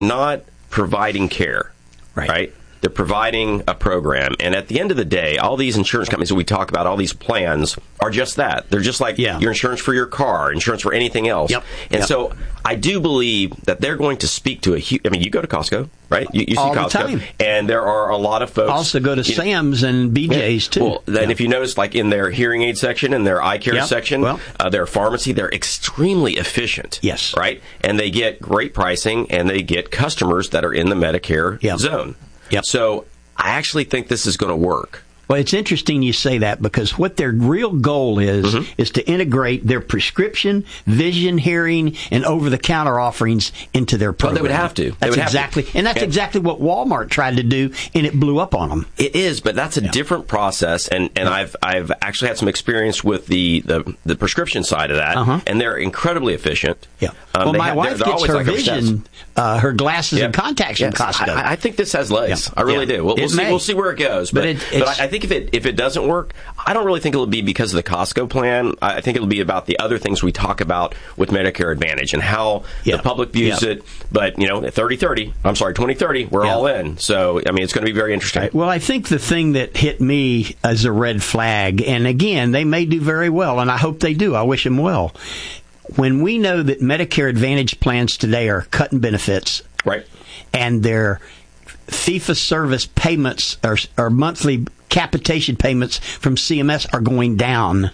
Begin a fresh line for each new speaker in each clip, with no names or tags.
not providing care, right? They're providing a program. And at the end of the day, all these insurance companies that we talk about, all these plans, are just that. They're just like your insurance for your car, insurance for anything else. And so I do believe that they're going to speak to I mean, you go to Costco, right? You see
all
Costco.
The time.
And there are a lot of folks.
Also go to Sam's and BJ's, too.
Well, then if you notice, like in their hearing aid section and their eye care section, their pharmacy, they're extremely efficient.
Yes.
Right? And they get great pricing, and they get customers that are in the Medicare zone. So I actually think this is going to work.
Well, it's interesting you say that, because what their real goal is to integrate their prescription, vision, hearing, and over-the-counter offerings into their program.
Well, they would have to.
That's exactly what Walmart tried to do, and it blew up on them.
It is, but that's a different process, and I've actually had some experience with the prescription side of that, and they're incredibly efficient.
Well, my wife gets her vision, her glasses and contacts from Costco.
I think this has legs. I really do. We'll see where it goes. But I think if it doesn't work, I don't really think it'll be because of the Costco plan. I think it'll be about the other things we talk about with Medicare Advantage and how the public views it. But, 2030, we're all in. So, I mean, it's going to be very interesting.
Well, I think the thing that hit me as a red flag, and again, they may do very well, and I hope they do. I wish them well. When we know that Medicare Advantage plans today are cutting benefits, and their fee-for-service payments or monthly capitation payments from CMS are going down,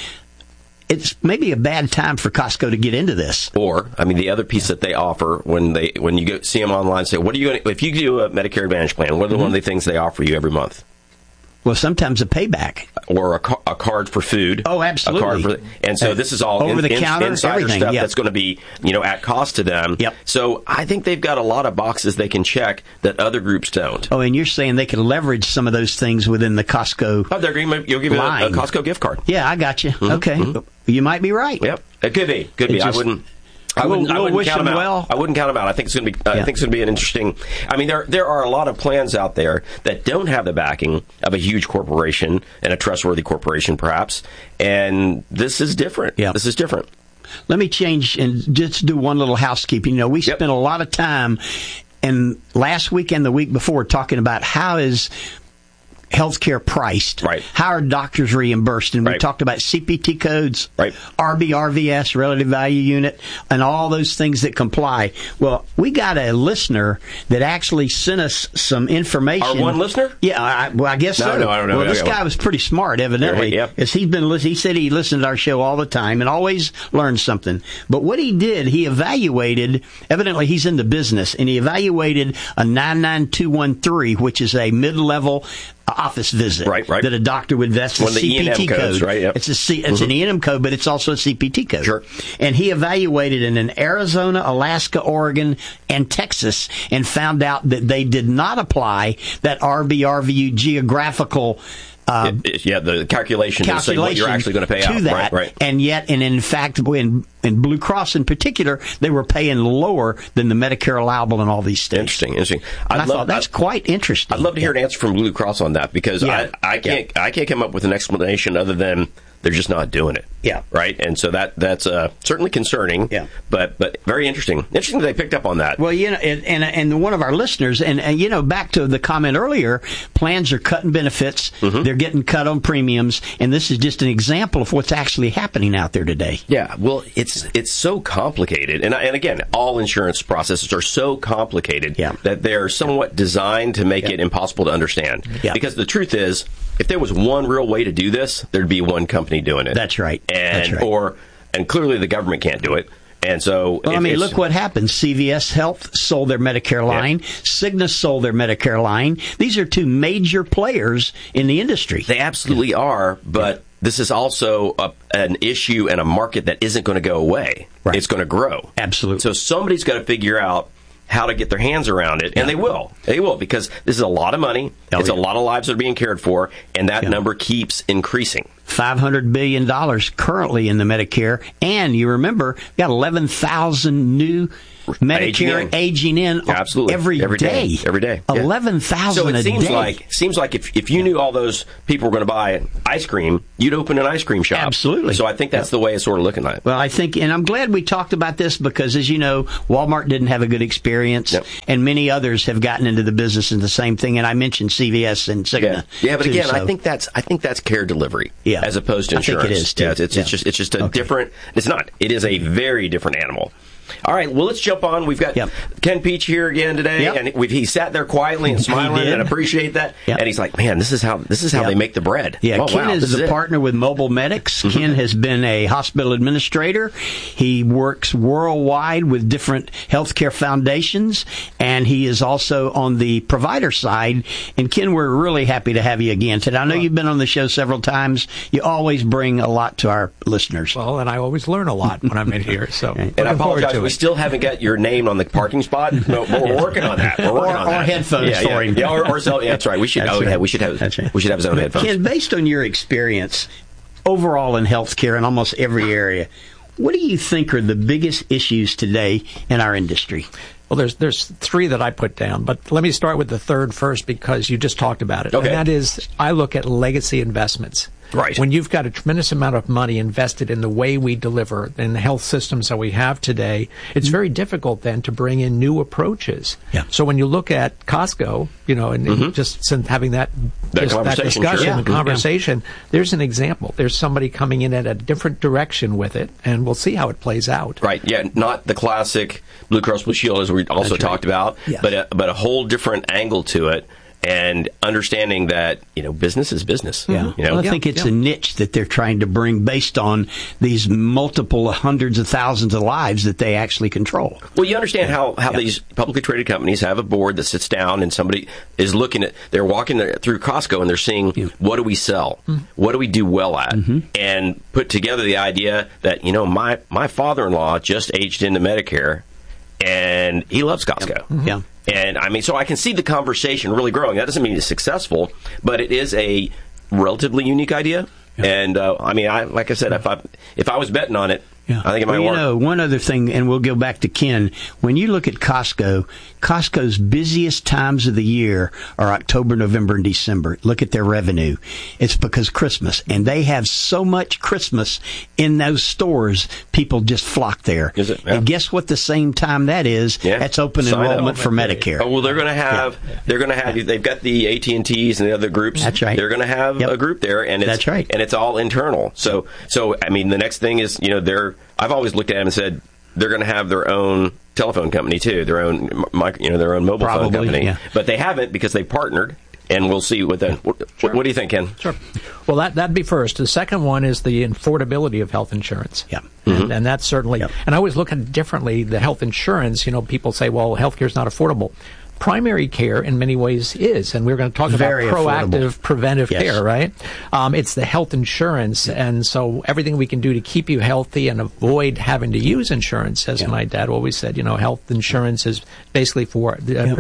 it's maybe a bad time for Costco to get into this.
Or, I mean, the other piece that they offer when you go see them online, say, what are you going to, if you do a Medicare Advantage plan, what are one of the things they offer you every month?
Well, sometimes a payback.
Or a card for food.
Oh, absolutely.
And so this is all
over-the-counter
insider stuff that's going to be, at cost to them. So I think they've got a lot of boxes they can check that other groups don't.
Oh, and you're saying they can leverage some of those things within the Costco
you'll give you a Costco gift card.
Yeah, I got you. Okay. You might be right.
Yep. It could be. I wouldn't count them out. I wouldn't count them out. I think it's going to be. I think it's going to be an interesting. I mean, there are a lot of plans out there that don't have the backing of a huge corporation and a trustworthy corporation, perhaps. And this is different. This is different.
Let me change and just do one little housekeeping. We spent a lot of time, and last week and the week before, talking about how is healthcare priced. How are doctors reimbursed? And we talked about CPT codes, RVS, relative value unit, and all those things that comply. Well, we got a listener that actually sent us some information.
Our one listener?
Yeah, I guess so.
No, I don't know.
Well, this guy was pretty smart, evidently. As he said he listened to our show all the time and always learned something. But what he did, he evaluated, evidently he's in the business, and he evaluated a 99213, which is a mid-level office visit that a doctor would vest a CPT code. It's an E&M code, but it's also a CPT code.
Sure.
And he evaluated in Arizona, Alaska, Oregon, and Texas, and found out that they did not apply that RVU geographical
the calculation to say what you're actually going to pay out.
That. And yet, and in fact, in Blue Cross in particular, they were paying lower than the Medicare allowable in all these states.
Interesting.
I thought that's quite interesting.
I'd love to hear an answer from Blue Cross on that, because I can't come up with an explanation other than they're just not doing it. Right? And so that's certainly concerning. But very interesting. Interesting that they picked up on that.
Well, and one of our listeners, and back to the comment earlier, plans are cutting benefits. They're getting cut on premiums, and this is just an example of what's actually happening out there today.
Yeah. Well, it's so complicated, and again, all insurance processes are so complicated that they're somewhat designed to make it impossible to understand. Because the truth is, if there was one real way to do this, there'd be one company doing it.
That's right.
And clearly the government can't do it. And so,
look what happened. CVS Health sold their Medicare line. Cigna sold their Medicare line. These are two major players in the industry.
They absolutely are, but this is also an issue and a market that isn't going to go away. It's going to grow.
Absolutely.
So somebody's got to figure out how to get their hands around it, and they will. They will, because this is a lot of money. It's a lot of lives that are being cared for, and that number keeps increasing.
$500 billion currently in the Medicare, and you remember, we've got 11,000 new Medicare aging in
absolutely
every day.
Every day.
11,000
so
a day.
So it seems like if you knew all those people were going to buy ice cream, you'd open an ice cream shop.
Absolutely.
So I think that's the way it's sort of looking like.
Well, I think, and I'm glad we talked about this because, as you know, Walmart didn't have a good experience, and many others have gotten into the business in the same thing. And I mentioned CVS and Cigna.
Yeah, but again, I think that's care delivery as opposed to insurance.
I think it is too.
Yeah, it's just a different. It's not. It is a very different animal. All right, well, let's jump on. We've got Ken Peach here again today, and he sat there quietly and smiling and appreciate that. And he's like, "Man, this is how they make the bread."
Yeah, Ken is a partner with Mobile Medics. Ken has been a hospital administrator. He works worldwide with different healthcare foundations, and he is also on the provider side. And Ken, we're really happy to have you again today. I know you've been on the show several times. You always bring a lot to our listeners.
Well, and I always learn a lot when I'm in here. So,
and I apologize. We still haven't got your name on the parking spot. No, but we're working on that. We're working on that.
Or headphones for him.
That's right. We should. We should have his own headphones.
Ken, based on your experience overall in healthcare in almost every area, what do you think are the biggest issues today in our industry?
Well, there's three that I put down, but let me start with the third first because you just talked about it.
Okay.
And that is, I look at legacy investments.
Right.
When you've got a tremendous amount of money invested in the way we deliver in the health systems that we have today, it's very difficult then to bring in new approaches.
Yeah.
So when you look at Costco, and just since having that discussion and conversation, there's an example. There's somebody coming in at a different direction with it, and we'll see how it plays out.
Right. Yeah. Not the classic Blue Cross Blue Shield as we also talked about, but a whole different angle to it. And understanding that, business is business.
Yeah. Well, I think it's a niche that they're trying to bring based on these multiple hundreds of thousands of lives that they actually control.
Well, you understand how these publicly traded companies have a board that sits down and somebody is they're walking through Costco and they're seeing what do we sell? What do we do well at? And put together the idea that, my father-in-law just aged into Medicare and he loves Costco.
Yeah.
And so I can see the conversation really growing. That doesn't mean it's successful, but it is a relatively unique idea. Yeah. And like I said, if I was betting on it, I think it might work.
One other thing, and we'll go back to Ken. When you look at Costco's busiest times of the year are October, November, and December. Look at their revenue. It's because Christmas. And they have so much Christmas in those stores, people just flock there.
Is it? Yeah.
And guess what the same time that is?
Yeah.
That's open enrollment for Medicare.
Oh, well, they're going to have, they've got the AT&Ts and the other groups.
That's right.
They're going to have a group there. And
that's right.
And it's all internal. So, the next thing is, I've always looked at them and said they're going to have their own telephone company too, their own mobile phone company. Yeah. But they haven't because they partnered, and we'll see what that. What do you think, Ken?
Sure. Well, that'd be first. The second one is the affordability of health insurance.
Yeah.
And that's certainly. And I always look at it differently. The health insurance. People say, well, healthcare is not affordable. Primary care in many ways is, and we're going to talk about proactive preventive care, right? It's the health insurance, and so everything we can do to keep you healthy and avoid having to use insurance, as my dad always said, health insurance is basically for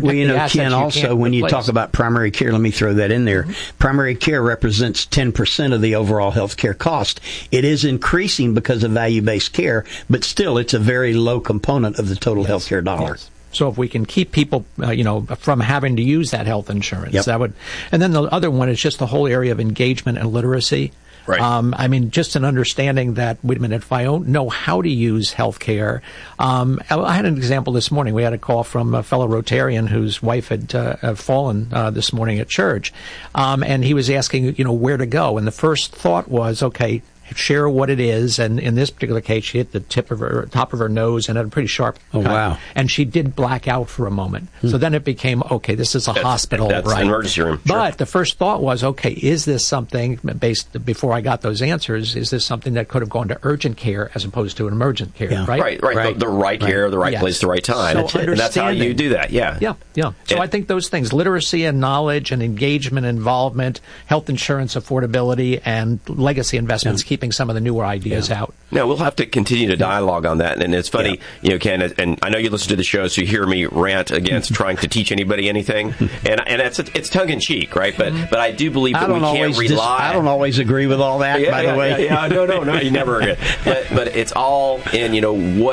Ken, also, when you talk about primary care, let me throw that in there. Primary care represents 10% of the overall health care cost. It is increasing because of value-based care, but still it's a very low component of the total health care dollar.
Yes. So if we can keep people, from having to use that health insurance, that would. And then the other one is just the whole area of engagement and literacy.
Right.
Just an understanding that, wait a minute, if I don't know how to use healthcare, I had an example this morning. We had a call from a fellow Rotarian whose wife had fallen this morning at church, and he was asking, where to go. And the first thought was, okay, share what it is, and in this particular case, she hit the top of her nose and had a pretty sharp cut.
Wow.
And she did black out for a moment. So then it became, okay, this is a hospital,
that's
right?
An emergency room. Sure.
But the first thought was, okay, is this something, before I got those answers, is this something that could have gone to urgent care as opposed to an emergent care, right?
Right. The right care, the right place, the right time.
So
and that's how you do that, Yeah.
So I think those things, literacy and knowledge and engagement, involvement, health insurance affordability, and legacy investments, keeping some of the newer ideas out.
No, we'll have to continue to dialogue on that. And it's funny, Ken, and I know you listen to the show, so you hear me rant against trying to teach anybody anything. And it's tongue-in-cheek, right? But I do believe that we can't rely.
I don't always agree with all that, by the way.
No, you never agree. But it's all in,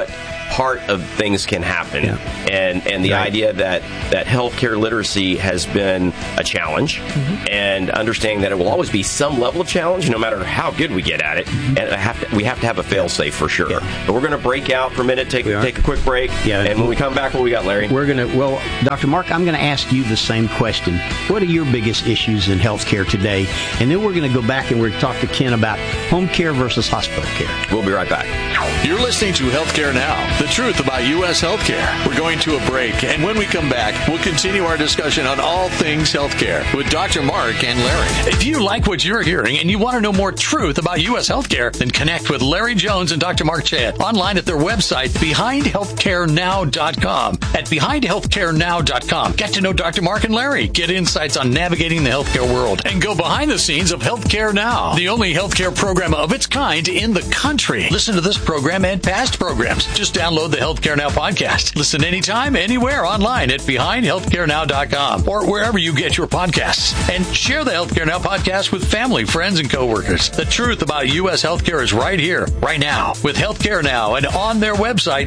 part of things can happen. And the idea that healthcare literacy has been a challenge, and understanding that it will always be some level of challenge, no matter how good we get at it. And we have to have a fail-safe for sure. But we're going to break out for a minute, take a quick break, and when we come back, what we got, Larry?
Well, Dr. Mark, I'm going to ask you the same question. What are your biggest issues in healthcare today? And then we're going to go back and we're going to talk to Ken about home care versus hospital care.
We'll be right back.
You're listening to Healthcare Now, the truth about U.S. healthcare. We're going to a break, and when we come back, we'll continue our discussion on all things healthcare with Dr. Mark and Larry. If you like what you're hearing and you want to know more truth about U.S. healthcare, then connect with Larry Jones and Dr. Mark Chad online at their website, BehindHealthcareNow.com. At BehindHealthcareNow.com, get to know Dr. Mark and Larry, get insights on navigating the healthcare world, and go behind the scenes of Healthcare Now, the only healthcare program of its kind in the country. Listen to this program and past programs. Just download the Healthcare Now podcast. Listen anytime, anywhere online at BehindHealthcareNow.com or wherever you get your podcasts. And share the Healthcare Now podcast with family, friends, and coworkers. The truth about U.S. healthcare is right here, right now, with Healthcare Now and on their website,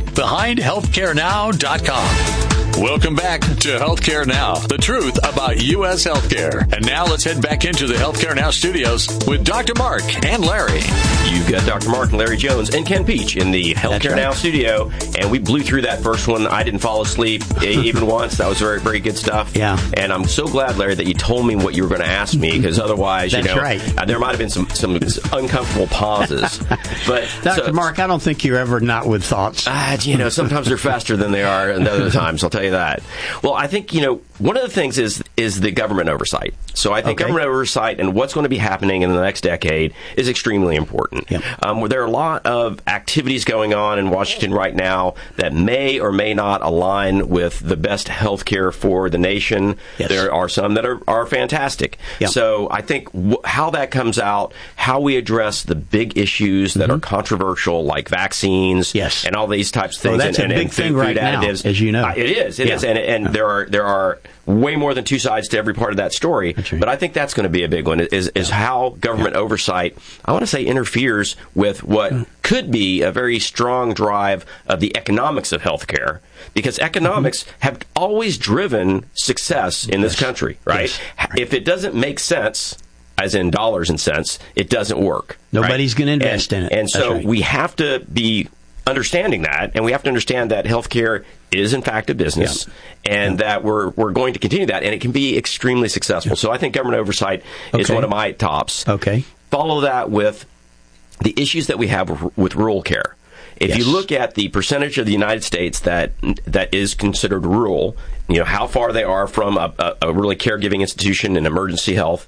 BehindHealthcareNow.com. Welcome back to Healthcare Now, the truth about U.S. healthcare. And now let's head back into the Healthcare Now studios with Dr. Mark and Larry.
You've got Dr. Mark and Larry Jones and Ken Peach in the Healthcare Now studio, and we blew through that first one. I didn't fall asleep even once. That was very, very good stuff.
Yeah.
And I'm so glad, Larry, that you told me what you were going to ask me, because otherwise, there might have been some uncomfortable pauses. But
Dr. Mark, I don't think you're ever not with thoughts.
Sometimes they're faster than they are, and other times, I'll tell you that. Well, I think, one of the things is the government oversight. So I think government oversight and what's going to be happening in the next decade is extremely important.
Yep.
There are a lot of activities going on in Washington right now that may or may not align with the best health care for the nation.
Yes.
There are some that are fantastic.
Yep.
So I think how that comes out, how we address the big issues that are controversial, like vaccines and all these types of things.
Well, that's a big thing right now, as you know.
It is. And there are way more than two sides to every part of that story.
Right.
But I think that's going to be a big one, is how government oversight, I want to say, interferes with what could be a very strong drive of the economics of healthcare, because economics have always driven success in this country, right? Yes. If it doesn't make sense, as in dollars and cents, it doesn't work.
Nobody's going to invest in it.
And so we have to be understanding that, and we have to understand that healthcare is in fact a business, and that we're going to continue that, and it can be extremely successful. So I think government oversight is one of my tops. Follow that with the issues that we have with rural care. If you look at the percentage of the United States that is considered rural, how far they are from a really caregiving institution in emergency health,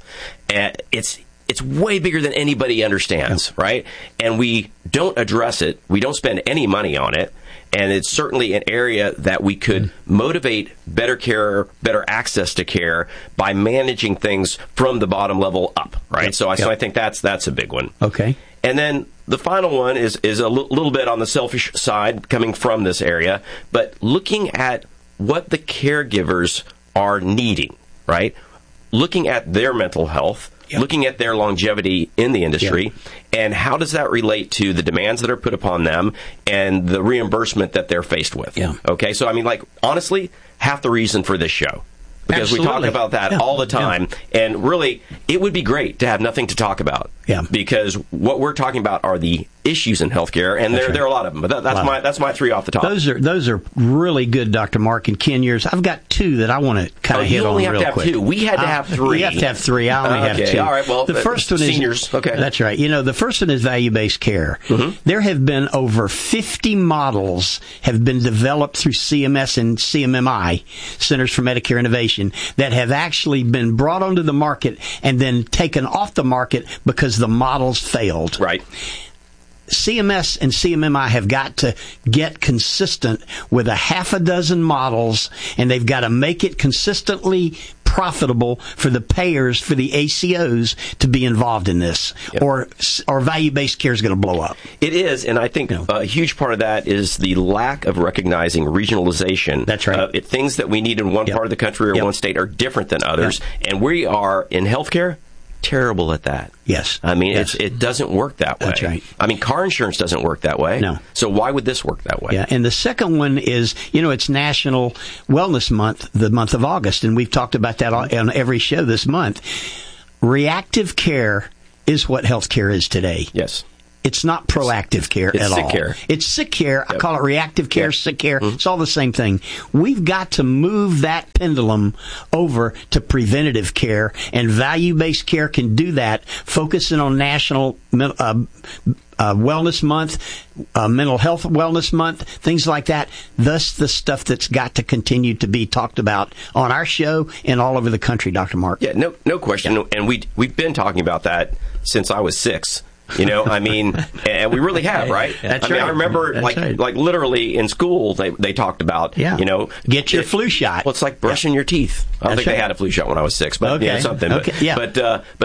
it's way bigger than anybody understands, right? And we don't address it. We don't spend any money on it. And it's certainly an area that we could motivate better care, better access to care by managing things from the bottom level up, right? So I think that's a big one.
Okay.
And then the final one is a little bit on the selfish side coming from this area, but looking at what the caregivers are needing, right? Looking at their mental health, looking at their longevity in the industry, and how does that relate to the demands that are put upon them and the reimbursement that they're faced with. Okay, so honestly, half the reason for this show. Because we talk about that all the time, and really, it would be great to have nothing to talk about. Because what we're talking about are the issues in healthcare, and there are a lot of them. But that's my three off the top.
Those are really good, Dr. Mark and Ken. Yours. I've got two that I want to kind of hit on real quick.
You only have to have two. We had to have three.
You have to have three. I only have two.
All right. Well,
the first one is
seniors. Okay,
that's right. The first one is value-based care. There have been over 50 models have been developed through CMS and CMMI, Centers for Medicare Innovation, that have actually been brought onto the market and then taken off the market because the models failed.
Right.
CMS and CMMI have got to get consistent with a half a dozen models, and they've got to make it consistently profitable for the payers, for the ACOs to be involved in this, or value-based care is going to blow up.
It is, and I think a huge part of that is the lack of recognizing regionalization.
That's right.
Things that we need in one part of the country or one state are different than others, and we are, in healthcare, terrible at that.
Yes.
I mean, it doesn't work that way.
That's right.
I mean, car insurance doesn't work that way.
No.
So why would this work that way?
Yeah, and the second one is, it's National Wellness Month, the month of August, and we've talked about that on every show this month. Reactive care is what healthcare is today.
Yes.
It's not proactive care at all.
It's sick care.
It's sick care. I call it reactive care, sick care. Mm-hmm. It's all the same thing. We've got to move that pendulum over to preventative care, and value-based care can do that, focusing on National Wellness Month, Mental Health Wellness Month, things like that. Thus, the stuff that's got to continue to be talked about on our show and all over the country, Dr. Mark.
Yeah, no question. Yeah. And we've been talking about that since I was 6. I mean, and we really have, right?
That's right.
I remember, like literally in school, they talked about,
get your flu shot.
Well, it's like brushing your teeth. I don't think they had a flu shot when I was 6, but something.
Okay.
But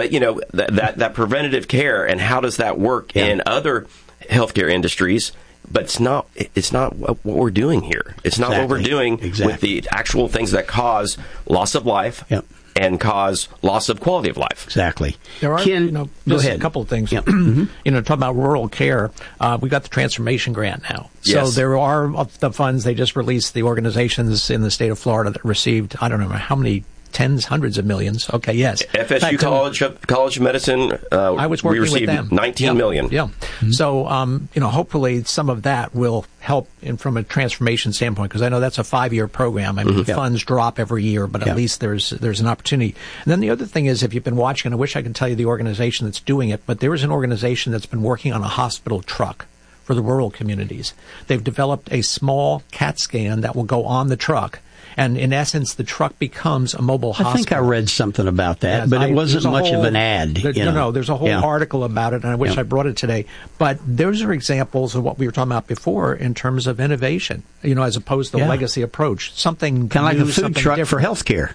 that preventative care, and how does that work in other healthcare industries? But it's not what we're doing here. It's not what we're doing with the actual things that cause loss of life.
Yep.
And cause loss of quality of life.
Exactly.
There are,
go ahead.
A couple of things.
Yep. Mm-hmm.
Talking about rural care, we got the transformation grant now.
Yes.
So there are the funds. They just released the organizations in the state of Florida that received, I don't know how many, tens, hundreds of millions. Okay, yes.
FSU College of Medicine,
I was working
we received
with them.
$19 million.
Yeah. Mm-hmm. So, hopefully some of that will help from a transformation standpoint, because I know that's a 5-year program. I mean, funds drop every year, but at least there's an opportunity. And then the other thing is, if you've been watching, and I wish I could tell you the organization that's doing it, but there is an organization that's been working on a hospital truck for the rural communities. They've developed a small CAT scan that will go on the truck. And in essence, the truck becomes a mobile hospital.
I think I read something about that, but it wasn't much of an ad.
No, there's a whole article about it, and I wish I brought it today. But those are examples of what we were talking about before in terms of innovation, as opposed to the legacy approach. Something
kind of like a food truck for healthcare.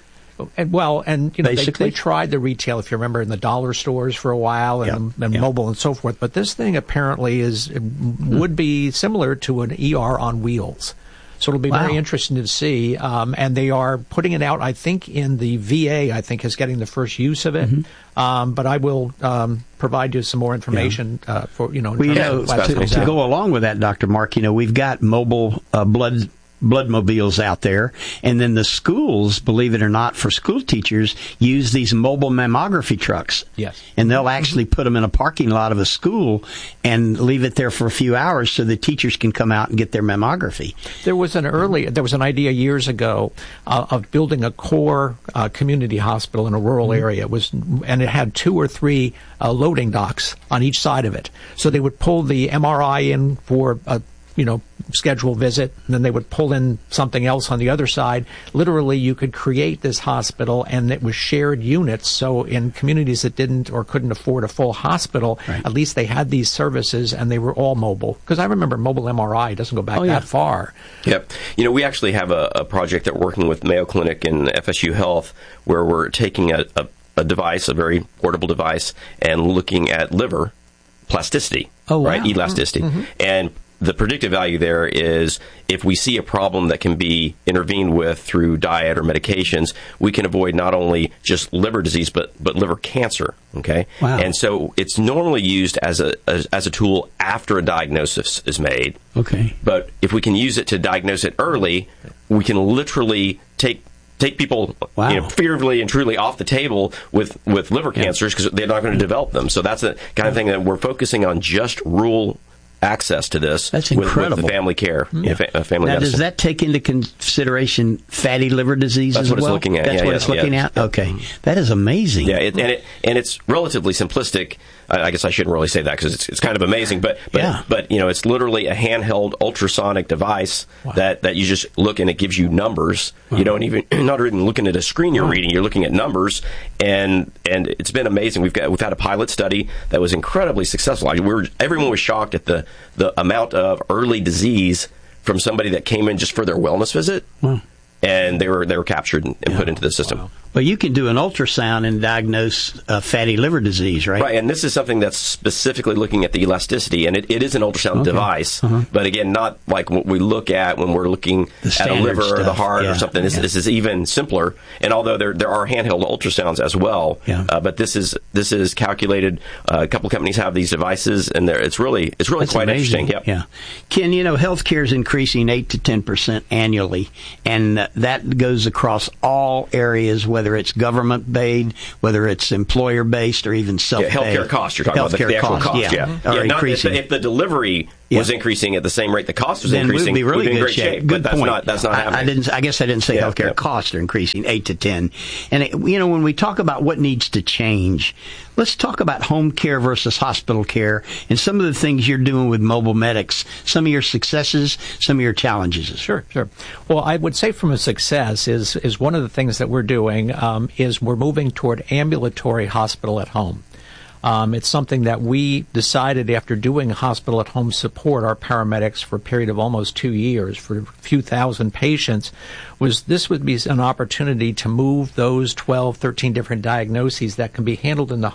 And they tried the retail, if you remember, in the dollar stores for a while, and mobile and so forth. But this thing apparently would be similar to an ER on wheels. So it'll be very interesting to see. And they are putting it out, I think, in the VA, I think, is getting the first use of it. Mm-hmm. But I will provide you some more information for,
to go along with that, Dr. Mark, we've got mobile bloodmobiles out there, and then the schools, believe it or not, for school teachers, use these mobile mammography trucks.
Yes.
And they'll actually put them in a parking lot of a school and leave it there for a few hours so the teachers can come out and get their mammography.
There was an idea years ago of building a core community hospital in a rural area. And it had 2 or 3 loading docks on each side of it. So they would pull the MRI in for a scheduled visit, and then they would pull in something else on the other side. Literally, you could create this hospital, and it was shared units. So in communities that didn't or couldn't afford a full hospital, at least they had these services, and they were all mobile. Because I remember mobile MRI doesn't go back that far.
Yep. We actually have a project that we're working with Mayo Clinic and FSU Health, where we're taking a device, a very portable device, and looking at liver plasticity, right? Elasticity. Mm-hmm. And the predictive value there is if we see a problem that can be intervened with through diet or medications, we can avoid not only just liver disease, but liver cancer. Okay.
Wow.
And so it's normally used as a tool after a diagnosis is made.
Okay.
But if we can use it to diagnose it early, we can literally take people figuratively and truly off the table with liver cancers, because they're not going to develop them. So that's the kind of thing that we're focusing on, just rural access to this.
That's incredible.
With the family care, family
now,
medicine.
Does that take into consideration fatty liver disease as well?
That's what it's looking at.
That's what it's looking at? Okay. That is amazing.
Yeah, and it's relatively simplistic. I guess I shouldn't really say that, because it's kind of amazing, but it's literally a handheld ultrasonic device that you just look, and it gives you numbers. Wow. You don't not even looking at a screen you're reading, you're looking at numbers, and it's been amazing. We've had a pilot study that was incredibly successful. Everyone was shocked at the amount of early disease from somebody that came in just for their wellness visit.
Wow.
and they were captured and put into the system.
Wow. Well, you can do an ultrasound and diagnose fatty liver disease, right?
Right, and this is something that's specifically looking at the elasticity, and it is an ultrasound device, but again, not like what we look at when we're looking at a liver or the heart or something. This is even simpler, and although there are handheld ultrasounds as well, but this is calculated. A couple companies have these devices, and it's really that's quite
amazing.
Interesting. Yep.
Yeah, Ken, healthcare is increasing 8 to 10% annually, and that goes across all areas, whether it's government-based, whether it's employer-based, or even self-paid.
Healthcare costs, you're talking about the actual cost.
Are increasing.
If the delivery was increasing at the same rate the cost was
then
increasing,
we'd be really
in
good
great shape.
Good
but
point.
That's not happening.
I guess I didn't say healthcare costs are increasing 8 to 10. And when we talk about what needs to change, let's talk about home care versus hospital care and some of the things you're doing with mobile medics, some of your successes, some of your challenges.
Sure. Well, I would say from a success is one of the things that we're doing is we're moving toward ambulatory hospital at home. It's something that we decided after doing hospital-at-home support, our paramedics, for a period of almost 2 years, for a few thousand patients, this would be an opportunity to move those 12, 13 different diagnoses that can be handled in the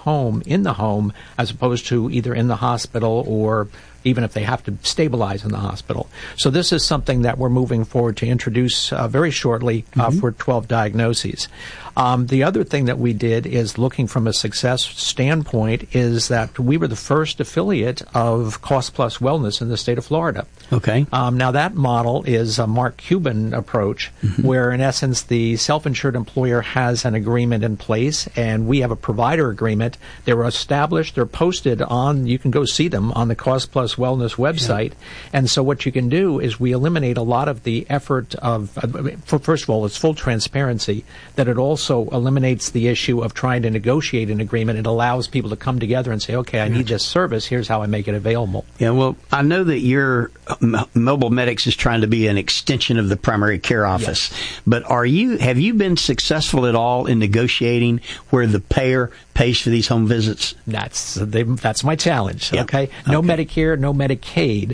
home, as opposed to either in the hospital or even if they have to stabilize in the hospital. So this is something that we're moving forward to introduce very shortly for 12 diagnoses. The other thing that we did is, looking from a success standpoint, is that we were the first affiliate of Cost Plus Wellness in the state of Florida.
Okay.
Now that model is a Mark Cuban approach, where in essence the self-insured employer has an agreement in place, and we have a provider agreement. They're established. They're posted on. You can go see them on the Cost Plus Wellness website. And so what you can do is we eliminate a lot of the effort of. First of all, it's full transparency. That it also eliminates the issue of trying to negotiate an agreement. It allows people to come together and say, okay, I need this service. Here's how I make it available.
Yeah, well, I know that your Mobile Medics is trying to be an extension of the primary care office. Yes. But have you been successful at all in negotiating where the payer pays for these home visits?
That's my challenge. Yep. Okay? No Medicare, no Medicaid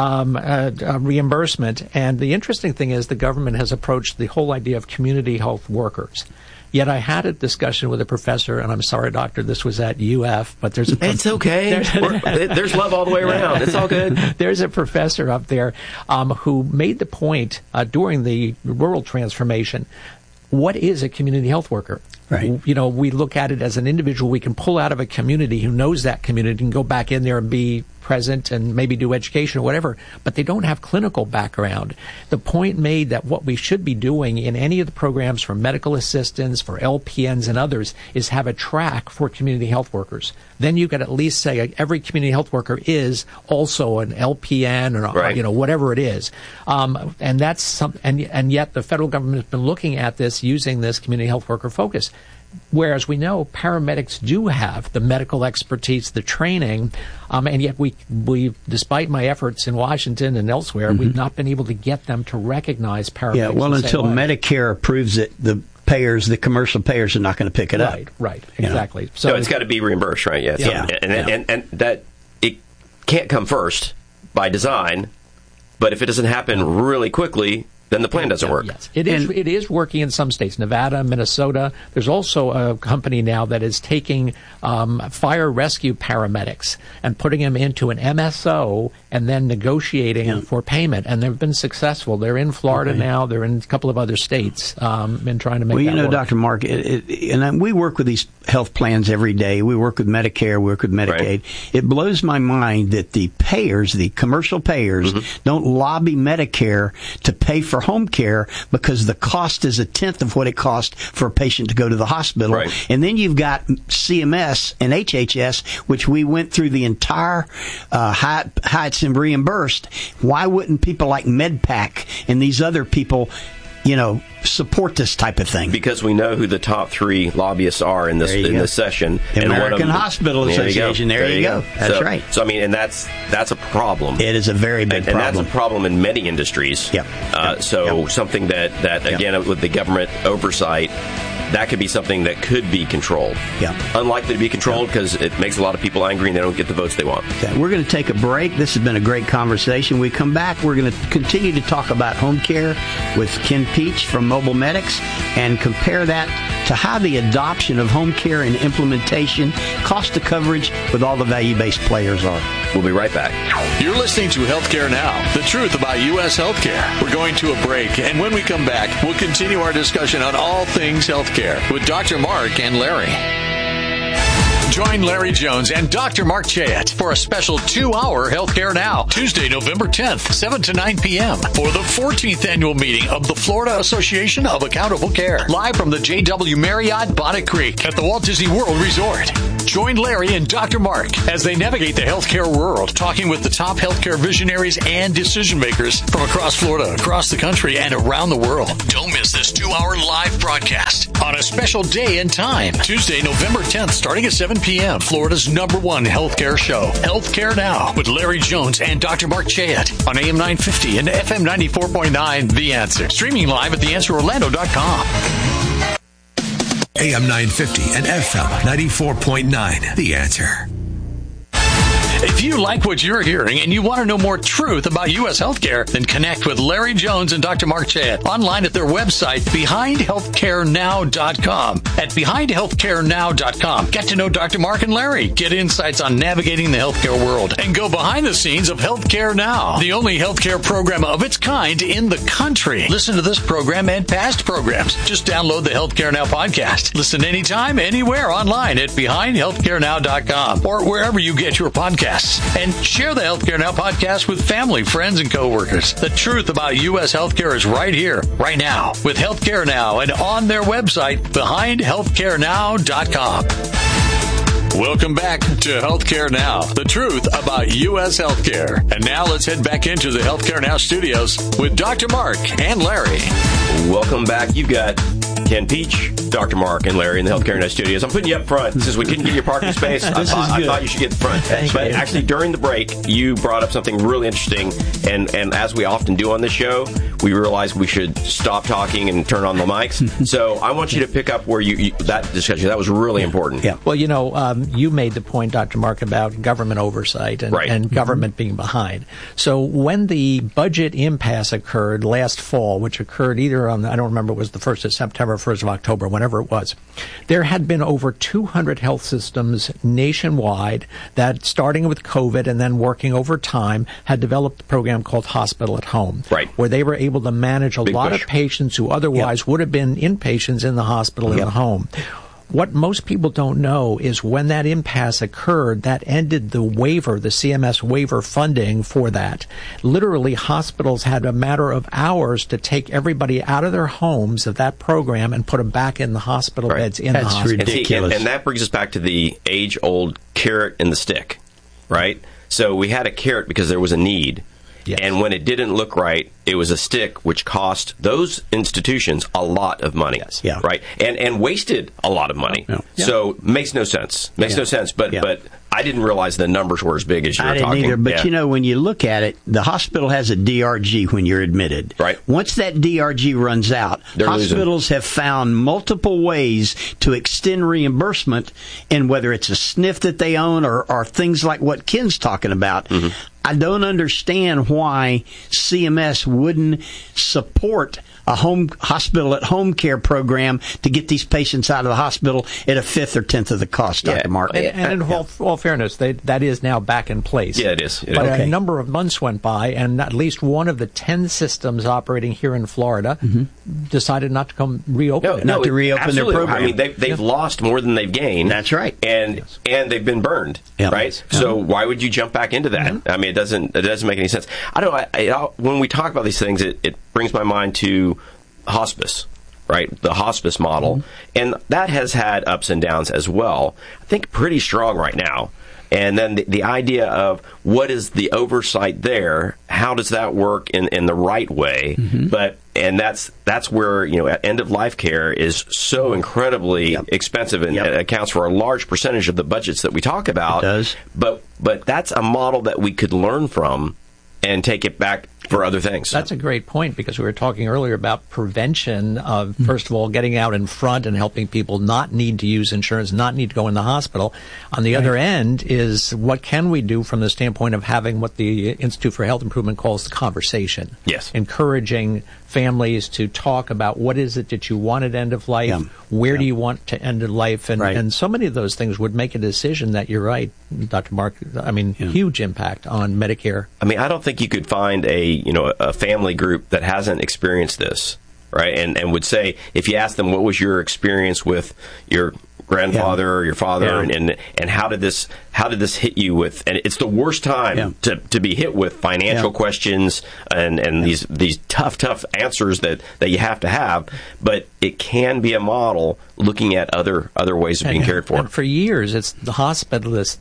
reimbursement. And the interesting thing is the government has approached the whole idea of community health workers. Yet I had a discussion with a professor, and I'm sorry, doctor, this was at UF, but there's a...
It's okay. There's love all the way around. It's all good.
There's a professor up there who made the point during the rural transformation, what is a community health worker?
Right.
We look at it as an individual we can pull out of a community who knows that community and go back in there and be present and maybe do education or whatever, but they don't have clinical background. The point made that what we should be doing in any of the programs for medical assistants, for LPNs and others, is have a track for community health workers. Then you could at least say every community health worker is also an LPN or whatever it is. And that's and yet the federal government has been looking at this using this community health worker focus. Whereas we know paramedics do have the medical expertise, the training, and yet we, despite my efforts in Washington and elsewhere, we've not been able to get them to recognize paramedics. Yeah,
well, until Medicare approves it, the commercial payers are not going to pick it up.
Right, exactly.
So it's got to be reimbursed, right? Yeah. And that it can't come first by design, but if it doesn't happen really quickly, then the plan doesn't work.
Yes, it is working in some states, Nevada, Minnesota. There's also a company now that is taking fire rescue paramedics and putting them into an MSO and then negotiating for payment. And they've been successful. They're in Florida now. They're in a couple of other states and trying to make that work.
Dr. Mark, and we work with these health plans every day. We work with Medicare, we work with Medicaid. Right. It blows my mind that the payers, the commercial payers, don't lobby Medicare to pay for home care because the cost is a tenth of what it costs for a patient to go to the hospital.
Right.
And then you've got CMS and HHS, which we went through the entire heights and reimbursed. Why wouldn't people like MedPAC and these other people support this type of thing?
Because we know who the top three lobbyists are in this session.
The American Hospital Association. There you go. That's right.
So I mean, and that's a problem.
It is a very big problem.
And that's a problem in many industries.
Yep.
Something that again, with the government oversight, that could be something that could be controlled.
Yeah.
Unlikely to be controlled because it makes a lot of people angry and they don't get the votes they want.
Okay. We're going to take a break. This has been a great conversation. We come back, we're going to continue to talk about home care with Ken Peach from Mobile Medics and compare that to how the adoption of home care and implementation, cost of coverage with all the value-based players are.
We'll be right back.
You're listening to Healthcare Now, the truth about U.S. healthcare. We're going to a break, and when we come back, we'll continue our discussion on all things healthcare with Dr. Mark and Larry. Join Larry Jones and Dr. Mark Chayet for a special 2-hour Healthcare Now, Tuesday, November 10th, 7 to 9 p.m. for the 14th annual meeting of the Florida Association of Accountable Care, live from the JW Marriott Bonnet Creek at the Walt Disney World Resort. Join Larry and Dr. Mark as they navigate the healthcare world, talking with the top healthcare visionaries and decision makers from across Florida, across the country, and around the world. Don't miss this 2-hour live broadcast on a special day and time, Tuesday, November 10th, starting at 7 p.m. Florida's #1 healthcare show, Healthcare Now, with Larry Jones and Dr. Mark Chayet on AM 950 and FM 94.9, The Answer. Streaming live at theanswerorlando.com.
AM 950 and FM 94.9, The Answer.
If you like what you're hearing and you want to know more truth about U.S. healthcare, then connect with Larry Jones and Dr. Mark Chayet online at their website, BehindHealthcareNow.com. At BehindHealthcareNow.com, get to know Dr. Mark and Larry, get insights on navigating the healthcare world, and go behind the scenes of Healthcare Now, the only healthcare program of its kind in the country. Listen to this program and past programs. Just download the Healthcare Now podcast. Listen anytime, anywhere online at BehindHealthcareNow.com or wherever you get your podcasts. And share the Healthcare Now podcast with family, friends, and coworkers. The truth about U.S. healthcare is right here, right now, with Healthcare Now and on their website, BehindHealthcareNow.com. Welcome back to Healthcare Now, the truth about U.S. healthcare. And now let's head back into the Healthcare Now studios with Dr. Mark and Larry.
Welcome back. You've got Ken Peach, Dr. Mark, and Larry in the Healthcare Now studios. I'm putting you up front since we couldn't get your parking space. I thought you should get the front. But actually, during the break, you brought up something really interesting. And as we often do on this show, we realized we should stop talking and turn on the mics. So I want you to pick up where you that discussion. That was really important.
Yeah. Well, you made the point, Dr. Mark, about government oversight and government being behind. So when the budget impasse occurred last fall, which occurred either on, I don't remember, it was the 1st of September, 1st of October, whenever it was, there had been over 200 health systems nationwide that, starting with COVID and then working over time, had developed a program called Hospital at Home, where they were able to manage a lot of patients who otherwise would have been inpatients in the hospital in the home. What most people don't know is when that impasse occurred, that ended the waiver, the CMS waiver funding for that. Literally, hospitals had a matter of hours to take everybody out of their homes of that program and put them back in the hospital beds in the hospital.
That's ridiculous.
And that brings us back to the age-old carrot and the stick, right? So we had a carrot because there was a need. Yes. And when it didn't look right, it was a stick, which cost those institutions a lot of money, right? And wasted a lot of money. So makes no sense. Makes no sense. But I didn't realize the numbers were as big as you were talking.
I didn't either. But when you look at it, the hospital has a DRG when you're admitted.
Right.
Once that DRG runs out, hospitals have found multiple ways to extend reimbursement, and whether it's a SNF that they own or things like what Ken's talking about. I don't understand why CMS wouldn't support a hospital at home care program to get these patients out of the hospital at a fifth or tenth of the cost, Dr. Mark.
And in all fairness, that is now back in place.
Yeah, it is.
But a number of months went by, and at least one of the 10 systems operating here in Florida decided not to come reopen
to reopen their program.
I mean, they've lost more than they've gained.
That's right.
And they've been burned, right? So why would you jump back into that? I mean, it doesn't make any sense. When we talk about these things, it brings my mind to hospice, right? The hospice model. And that has had ups and downs as well. I think pretty strong right now. And then the idea of what is the oversight there? How does that work in the right way? And that's where end of life care is so incredibly expensive and accounts for a large percentage of the budgets that we talk about.
It does.
But that's a model that we could learn from and take it back for other things.
That's a great point, because we were talking earlier about prevention of, first of all, getting out in front and helping people not need to use insurance, not need to go in the hospital. On the other end is, what can we do from the standpoint of having what the Institute for Health Improvement calls the conversation?
Yes.
Encouraging families to talk about what is it that you want at end of life, where do you want to end of life, and so many of those things would make a decision that, you're right, Dr. Mark, I mean, huge impact on Medicare.
I mean, I don't think you could find a family group that hasn't experienced this, right? And would say, if you ask them, what was your experience with your grandfather or your father, and how did this hit you with? And it's the worst time to be hit with financial questions and these tough answers that you have to have. But it can be a model looking at other ways of being cared for.
And for years, it's the hospice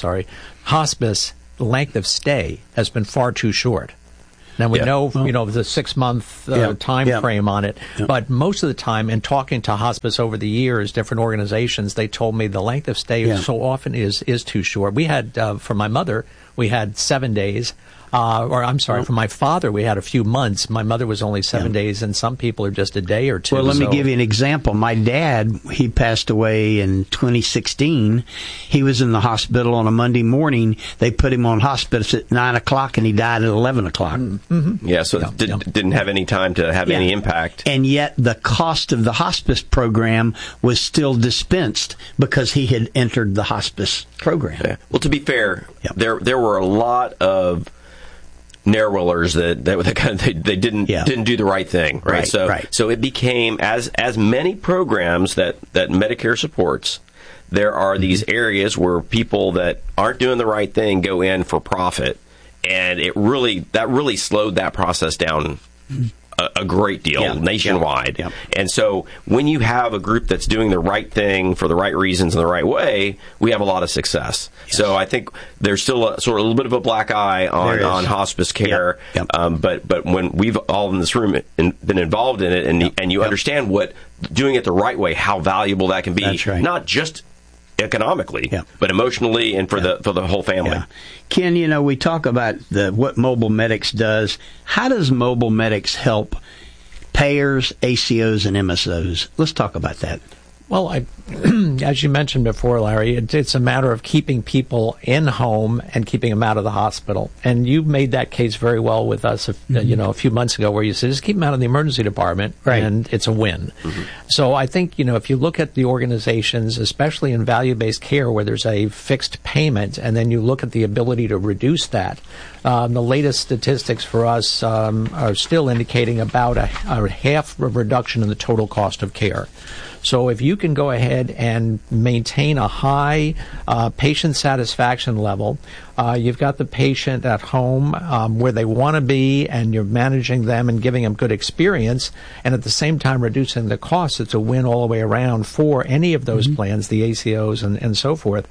length of stay has been far too short. Now, we know, the 6-month time frame on it, but most of the time, in talking to hospice over the years, different organizations, they told me the length of stay so often is too short. We had, for my mother, we had 7 days. For my father, we had a few months. My mother was only 7 days, and some people are just a day or two.
Well, let me give you an example. My dad, he passed away in 2016. He was in the hospital on a Monday morning. They put him on hospice at 9 o'clock, and he died at 11 o'clock.
Mm-hmm.
Yeah, so didn't have any time to have any impact.
And yet the cost of the hospice program was still dispensed because he had entered the hospice program.
Yeah. Well, to be fair, there were a lot of narrowers that they didn't do the right thing, right? So it became as many programs that Medicare supports. There are these areas where people that aren't doing the right thing go in for profit, and that really slowed that process down a great deal nationwide. And so when you have a group that's doing the right thing for the right reasons in the right way, we have a lot of success. So I think there's still a little bit of a black eye on hospice care. But when we've all in this room been involved in it, and you understand what doing it the right way, how valuable that can be, not just economically, but emotionally and for the whole family.
Ken, we talk about what Mobile Medics does. How does Mobile Medics help payers, ACOs, and MSOs? Let's talk about that.
Well, as you mentioned before, Larry, it's a matter of keeping people in home and keeping them out of the hospital. And you made that case very well with us, a few months ago, where you said, just keep them out of the emergency department, and it's a win. Mm-hmm. So I think, if you look at the organizations, especially in value-based care, where there's a fixed payment, and then you look at the ability to reduce that, the latest statistics for us are still indicating about a half reduction in the total cost of care. So if you can go ahead and maintain a high patient satisfaction level, you've got the patient at home where they want to be, and you're managing them and giving them good experience, and at the same time reducing the costs, it's a win all the way around for any of those plans, the ACOs and so forth,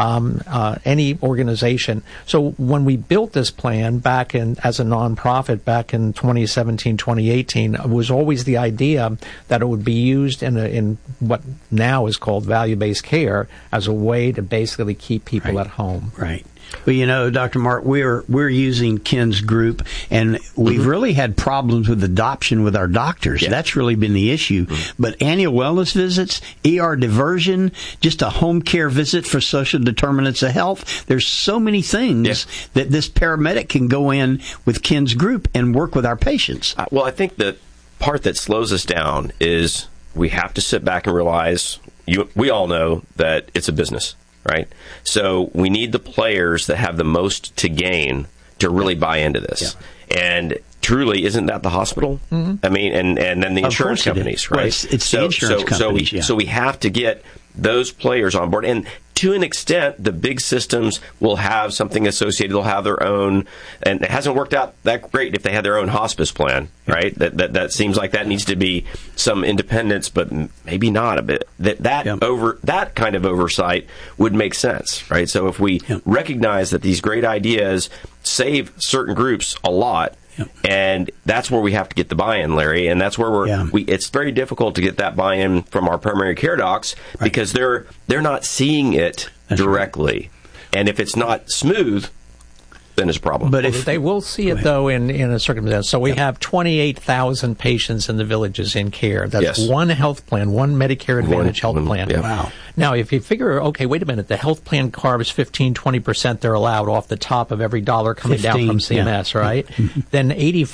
any organization. So when we built this plan back as a nonprofit back in 2017, 2018, it was always the idea that it would be used in what now is called value-based care as a way to basically keep people at home.
Right. Well, Dr. Mark, we're using Ken's group, and we've really had problems with adoption with our doctors. Yeah. That's really been the issue. But annual wellness visits, ER diversion, just a home care visit for social determinants of health. There's so many things that this paramedic can go in with Ken's group and work with our patients.
Well, I think the part that slows us down is we have to sit back and realize, we all know that it's a business. Right? So we need the players that have the most to gain to really buy into this. Yeah. And truly, isn't that the hospital? Mm-hmm. I mean, and then the insurance companies, right?
Well, it's the insurance companies.
So we have to get those players on board. And to an extent, the big systems will have something associated. They'll have their own, and it hasn't worked out that great if they had their own hospice plan, right? That seems like that needs to be some independence, but maybe not a bit. That kind of oversight would make sense, right? So if we recognize that these great ideas save certain groups a lot, and that's where we have to get the buy-in, Larry, and that's where it's very difficult to get that buy-in from our primary care docs because they're not seeing it directly. And if it's not smooth, then it's a problem.
But if they will see it, though, in a circumstance. So we have 28,000 patients in the villages in care. That's one health plan, one Medicare Advantage health plan.
Yeah.
Wow.
Now, if you figure, okay, wait a minute, the health plan carves 15-20% they're allowed off the top of every dollar coming down from CMS, right? Then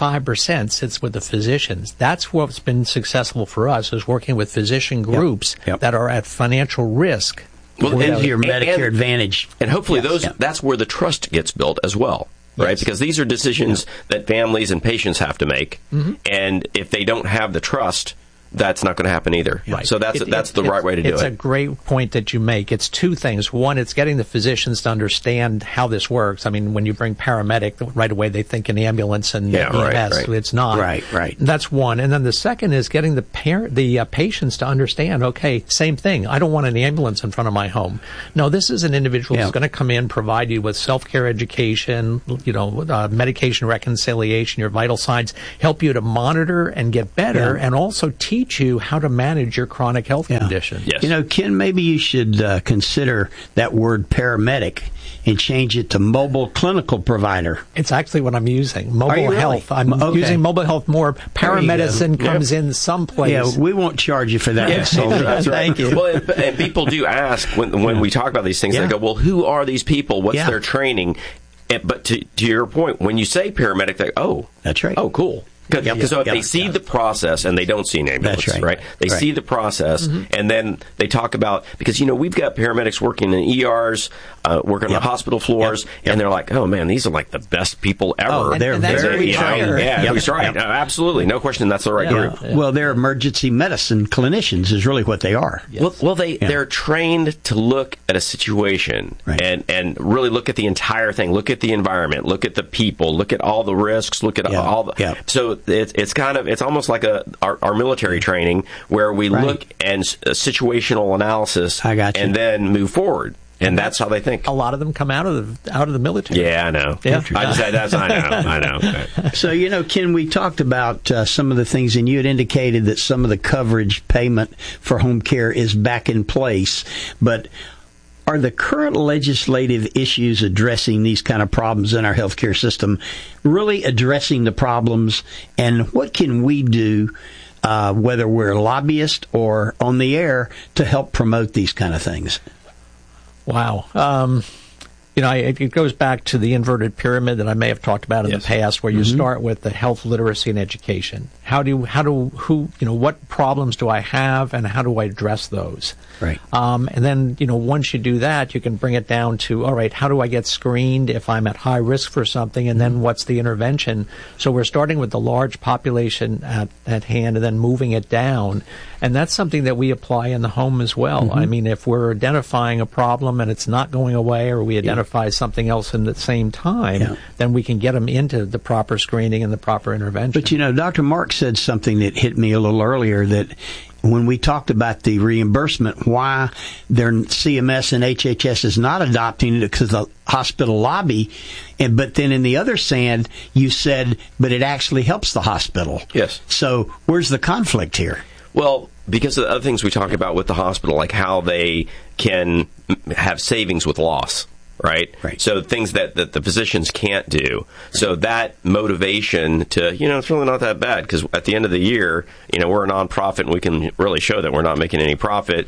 85% sits with the physicians. That's what's been successful for us, is working with physician groups that are at financial risk.
Well, and your Medicare Advantage.
And hopefully that's where the trust gets built as well. Right, because these are decisions that families and patients have to make, and if they don't have the trust, that's not going to happen either. Right. So that's the right way to do it.
It's a great point that you make. It's two things. One, it's getting the physicians to understand how this works. I mean, when you bring paramedic, right away they think an ambulance and EMS. It's not.
Right.
That's one. And then the second is getting the patients to understand, okay, same thing. I don't want an ambulance in front of my home. No, this is an individual who's going to come in, provide you with self-care education, medication reconciliation, your vital signs, help you to monitor and get better, and also teach you how to manage your chronic health condition.
Yes.
Ken, maybe you should consider that word paramedic and change it to mobile clinical provider.
It's actually what I'm using, mobile health. Really? I'm using mobile health more. Paramedicine comes in some place.
Yeah, we won't charge you for that.
That's right.
Thank you.
Well, and people do ask when we talk about these things, they go, well, who are these people? What's their training? But to your point, when you say paramedic, they go,
that's right.
Oh, cool. Because if they see the process and they don't see an ambulance, right? They see the process, and then they talk about, because, we've got paramedics working in ERs, working on hospital floors, and they're like, oh, man, these are like the best people ever.
Oh, they're very
trained. Yeah, that's right. Absolutely. No question that's the right group.
Well, they're emergency medicine clinicians is really what they are.
Yes. Well, they're trained to look at a situation and really look at the entire thing, look at the environment, look at the people, look at all the risks, look at all the... So it's almost like our military training where we look and situational analysis and then move forward. And that's how they think.
A lot of them come out of the military.
Yeah, I know. Yeah. I know.
So, Ken, we talked about some of the things, and you had indicated that some of the coverage payment for home care is back in place. But are the current legislative issues addressing these kind of problems in our healthcare system really addressing the problems? And what can we do, whether we're lobbyists or on the air, to help promote these kind of things?
Wow. It goes back to the inverted pyramid that I may have talked about in the past, where you start with the health literacy and education. What problems do I have, and how do I address those?
Right.
And then, once you do that, you can bring it down to, all right, how do I get screened if I'm at high risk for something, and then what's the intervention? So we're starting with the large population at hand and then moving it down. And that's something that we apply in the home as well. I mean, if we're identifying a problem and it's not going away, or we identify something else in the same time, then we can get them into the proper screening and the proper intervention.
But, Dr. Mark said something that hit me a little earlier, that when we talked about the reimbursement, why their CMS and HHS is not adopting it because of the hospital lobby. But then in the other sand, you said, but it actually helps the hospital.
Yes.
So where's the conflict here?
Well, because of the other things we talk about with the hospital, like how they can have savings with loss. Right? So things that the physicians can't do. So that motivation to, it's really not that bad, because at the end of the year, we're a nonprofit and we can really show that we're not making any profit,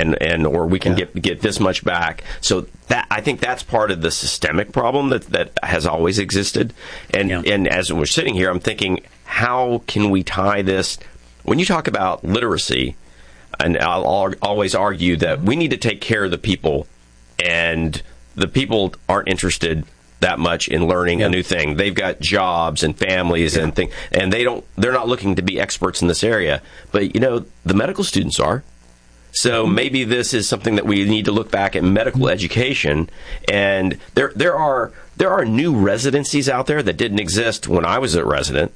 or we can get this much back. So that, I think that's part of the systemic problem that has always existed. And as we're sitting here, I'm thinking, how can we tie this? When you talk about literacy, and I'll always argue that we need to take care of the people, and the people aren't interested that much in learning a new thing. They've got jobs and families and things, and they're not looking to be experts in this area. But the medical students are. So maybe this is something that we need to look back at medical education. And there are new residencies out there that didn't exist when I was a resident,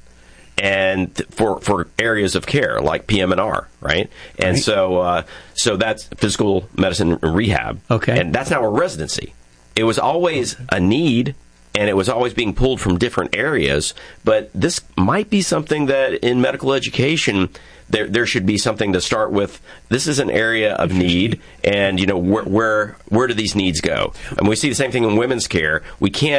and for areas of care like PM&R, right? And so that's physical medicine and rehab.
Okay.
And that's now a residency. It was always a need, and it was always being pulled from different areas. But this might be something that in medical education, there should be something to start with. This is an area of need, and where do these needs go? And we see the same thing in women's care. We can't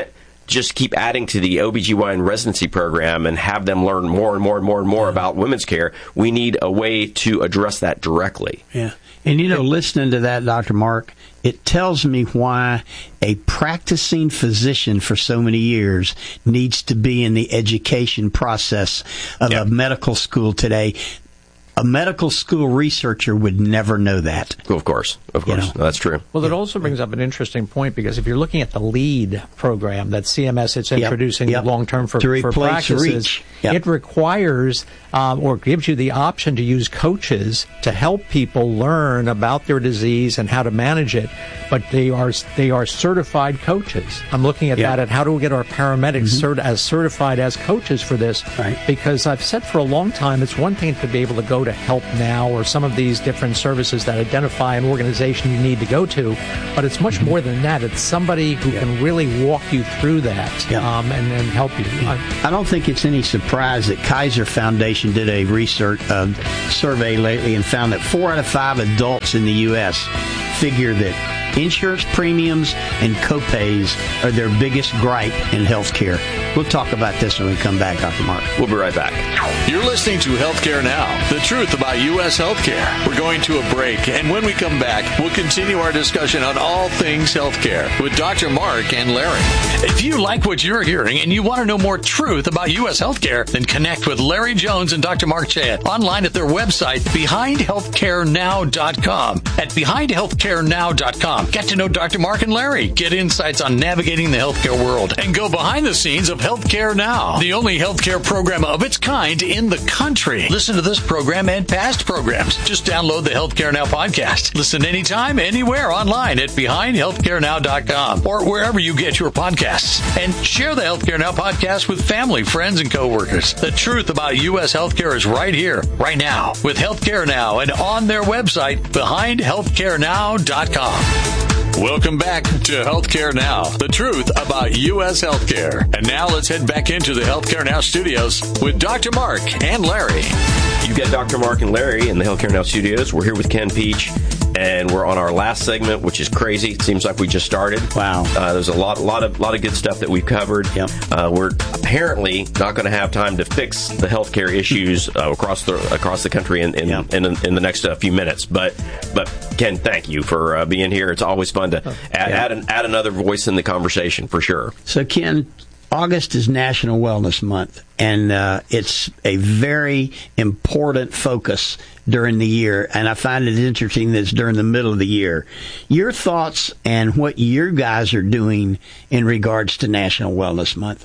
just keep adding to the OBGYN residency program and have them learn more and more and more and more about women's care. We need a way to address that directly.
Yeah. And, listening to that, Dr. Mark, it tells me why a practicing physician for so many years needs to be in the education process of a medical school today. A medical school researcher would never know that.
Of course. No, that's true.
Well, it also brings up an interesting point, because if you're looking at the LEAD program that CMS is introducing long-term for practices, it requires or gives you the option to use coaches to help people learn about their disease and how to manage it. But they are certified coaches. I'm looking at that, at how do we get our paramedics as certified as coaches for this?
Right.
Because I've said for a long time, it's one thing to be able to go to Help Now or some of these different services that identify an organization you need to go to, but it's much more than that. It's somebody who can really walk you through that and help you.
I don't think it's any surprise that Kaiser Foundation did a research survey lately and found that 4 out of 5 adults in the U.S. figure that insurance premiums and copays are their biggest gripe in healthcare. We'll talk about this when we come back, Dr. Mark.
We'll be right back.
You're listening to Healthcare Now, the truth about U.S. healthcare. We're going to a break, and when we come back, we'll continue our discussion on all things healthcare with Dr. Mark and Larry. If you like what you're hearing and you want to know more truth about U.S. healthcare, then connect with Larry Jones and Dr. Mark Chad online at their website, BehindHealthcareNow.com. At BehindHealthcareNow.com, get to know Dr. Mark and Larry, get insights on navigating the healthcare world, and go behind the scenes of Healthcare Now, the only healthcare program of its kind in the country. Listen to this program and past programs. Just download the Healthcare Now podcast. Listen anytime, anywhere online at BehindHealthcareNow.com or wherever you get your podcasts. And share the Healthcare Now podcast with family, friends, and coworkers. The truth about U.S. healthcare is right here, right now, with Healthcare Now and on their website, BehindHealthcareNow.com. Welcome back to Healthcare Now, the truth about U.S. healthcare. And now let's head back into the Healthcare Now studios with Dr. Mark and Larry.
You've got Dr. Mark and Larry in the Healthcare Now studios. We're here with Ken Peach, and we're on our last segment, which is crazy. It seems like we just started.
Wow.
There's a lot of good stuff that we've covered.
Yep.
We're apparently not going to have time to fix the healthcare issues across the country in the next few minutes. But Ken, thank you for being here. It's always fun to add another voice in the conversation, for sure.
So, Ken, August is National Wellness Month, and it's a very important focus during the year, and I find it interesting that it's during the middle of the year. Your thoughts and what you guys are doing in regards to National Wellness Month?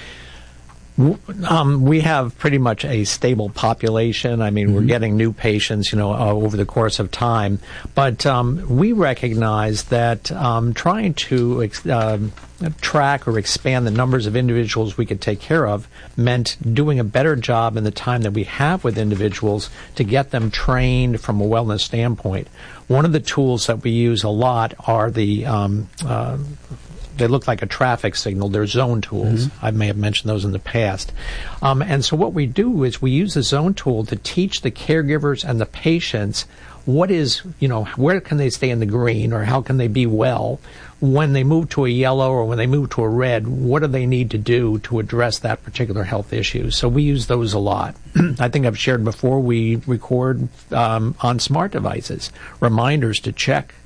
We have pretty much a stable population. I mean, we're getting new patients, over the course of time. But we recognize that trying to track or expand the numbers of individuals we could take care of meant doing a better job in the time that we have with individuals to get them trained from a wellness standpoint. One of the tools that we use a lot are they look like a traffic signal. They're zone tools. I may have mentioned those in the past. And so what we do is we use the zone tool to teach the caregivers and the patients what is, where can they stay in the green, or how can they be well when they move to a yellow or when they move to a red. What do they need to do to address that particular health issue? So we use those a lot. I think I've shared before, we record on smart devices reminders to check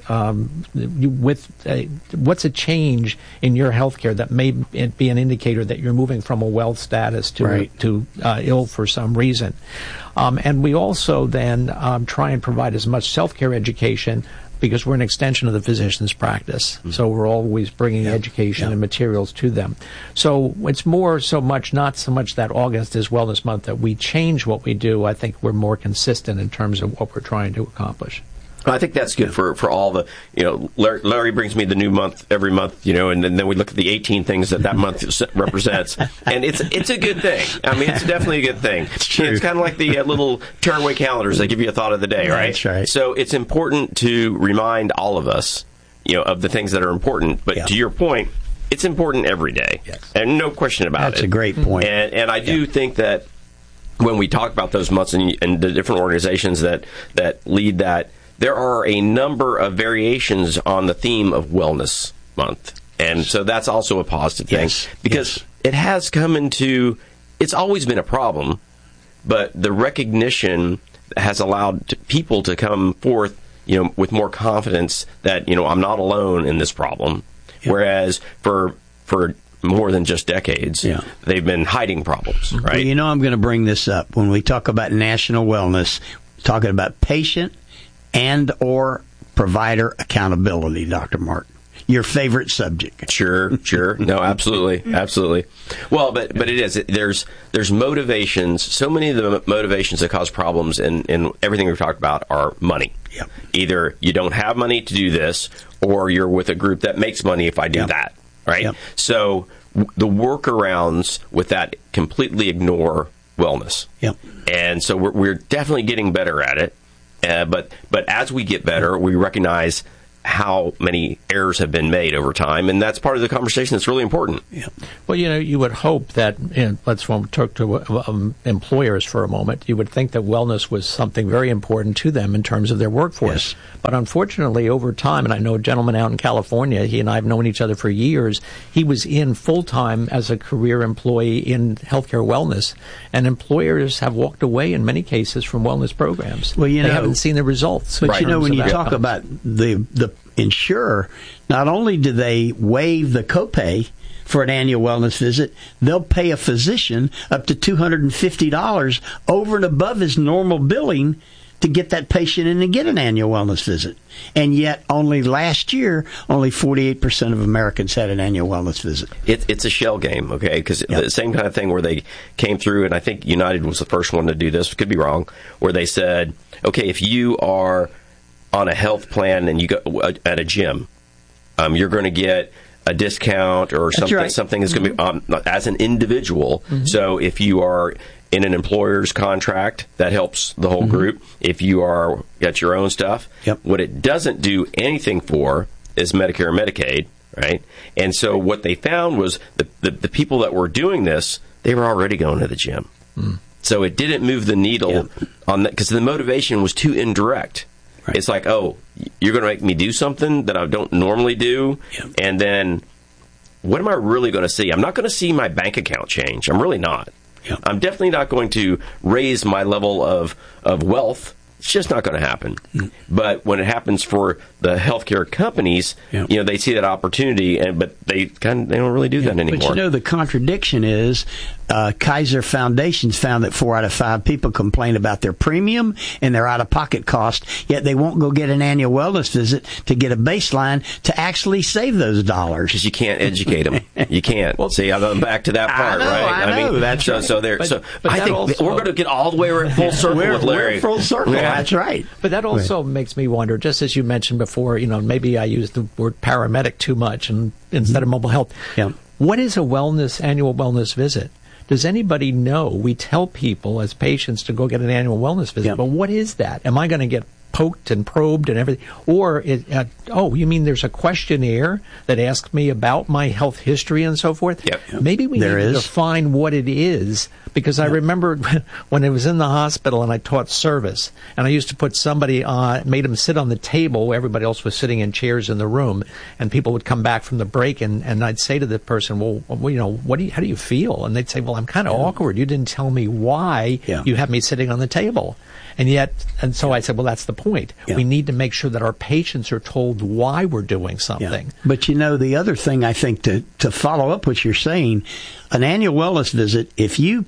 what's a change in your healthcare that may be an indicator that you're moving from a well status to ill for some reason. And we also then try and provide as much self-care education, because we're an extension of the physician's practice. So we're always bringing education and materials to them. So it's not so much that August is Wellness Month that we change what we do. I think we're more consistent in terms of what we're trying to accomplish.
I think that's good for all the, Larry brings me the new month every month, and then we look at the 18 things that month represents. And it's a good thing. I mean, it's definitely a good thing. It's true. It's kind of like the little turnaway calendars that give you a thought of the day, right?
That's right.
So it's important to remind all of us, of the things that are important. But to your point, it's important every day.
Yes.
And no question about it.
That's a great point.
And I do think that when we talk about those months and the different organizations that lead that, there are a number of variations on the theme of Wellness Month. And so that's also a positive thing, because it has come into, it's always been a problem, but the recognition has allowed people to come forth, with more confidence that, I'm not alone in this problem. Yep. Whereas for more than just decades, they've been hiding problems, right?
Well, I'm going to bring this up. When we talk about national wellness, we're talking about patient and or provider accountability, Dr. Mark. Your favorite subject.
Sure. No, absolutely. Well, but it is. There's motivations. So many of the motivations that cause problems in everything we've talked about are money.
Yep.
Either you don't have money to do this, or you're with a group that makes money if I do that, right?
Yep.
So the workarounds with that completely ignore wellness.
Yep.
And so we're definitely getting better at it. But as we get better, we recognize how many errors have been made over time, and that's part of the conversation that's really important.
Yeah.
Well, you would hope that, let's talk to employers for a moment, you would think that wellness was something very important to them in terms of their workforce.
Yes.
But unfortunately, over time, and I know a gentleman out in California, he and I have known each other for years, he was in full-time as a career employee in healthcare wellness, and employers have walked away in many cases from wellness programs.
Well,
they haven't seen the results.
But when you talk about the insurer, not only do they waive the copay for an annual wellness visit, they'll pay a physician up to $250 over and above his normal billing to get that patient in and get an annual wellness visit. And yet, only last year, only 48% of Americans had an annual wellness visit.
It's a shell game, okay? Because the same kind of thing where they came through, and I think United was the first one to do this, could be wrong, where they said, okay, if you are on a health plan and you go at a gym, you're going to get a discount or something.
Right.
Something is going to be as an individual. Mm-hmm. So if you are in an employer's contract, that helps the whole group. If you are got your own stuff, what it doesn't do anything for is Medicare and Medicaid, right? And so what they found was the people that were doing this, they were already going to the gym. Mm. So it didn't move the needle on that, because the motivation was too indirect. Right. It's like, oh, you're going to make me do something that I don't normally do, and then what am I really going to see? I'm not going to see my bank account change. I'm really not. I'm definitely not going to raise my level of wealth. It's just not going to happen. Mm. But when it happens for the healthcare companies, they see that opportunity, but they don't really do that anymore.
But the contradiction is Kaiser Foundations found that 4 out of 5 people complain about their premium and their out-of-pocket cost, yet they won't go get an annual wellness visit to get a baseline to actually save those dollars.
Because you can't educate them. You can't. Well, see, I'm back to that part, right?
I know. That's right.
So I think also, we're going to get all the way full circle with Larry.
We're full circle. Yeah. That's right.
But that also makes me wonder, just as you mentioned before, maybe I used the word paramedic too much and instead of mobile health.
Yeah.
What is a annual wellness visit? Does anybody know? We tell people as patients to go get an annual wellness visit, but what is that? Am I going to get poked and probed and everything? Or, you mean there's a questionnaire that asks me about my health history and so forth?
Yep.
Maybe we need to define what it is, because I remember when I was in the hospital and I taught service, and I used to put somebody made them sit on the table where everybody else was sitting in chairs in the room, and people would come back from the break, and I'd say to the person, well, how do you feel? And they'd say, well, I'm kind of awkward. You didn't tell me why you have me sitting on the table. And so I said, well, that's the point. Yeah. We need to make sure that our patients are told why we're doing something.
Yeah. But the other thing I think to follow up what you're saying, an annual wellness visit, if you